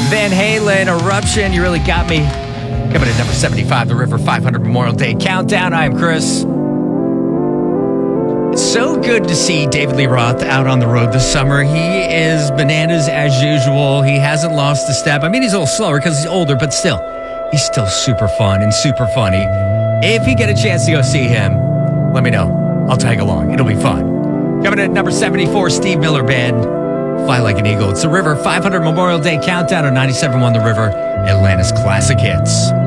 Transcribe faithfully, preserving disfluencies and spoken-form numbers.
Van Halen, Eruption, you really got me. Coming at number seventy-five, the River five hundred Memorial Day Countdown. I am Chris. It's so good to see David Lee Roth out on the road this summer. He is bananas as usual. He hasn't lost a step. I mean, he's a little slower because he's older, but still, he's still super fun and super funny. If you get a chance to go see him, let me know. I'll tag along. It'll be fun. Coming at number seventy-four, Steve Miller Band, Fly Like an Eagle. It's the River five hundred Memorial Day Countdown on ninety-seven point one The River, Atlanta's classic hits.